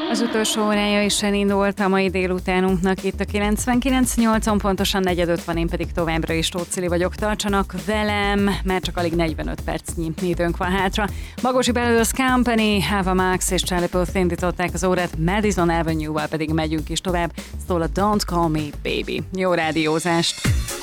Az utolsó órája is elindult a mai délutánunknak itt a 99.8-on, pontosan 4:50 van, én pedig továbbra is Tóth Cili vagyok. Tartsanak velem, mert csak alig 45 percnyi időnk van hátra. Bagosi Brothers Company, Ava Max és Charlie Puth indították az órát, Madison Avenue-val pedig megyünk is tovább. Szól a Don't Call Me Baby. Jó rádiózást!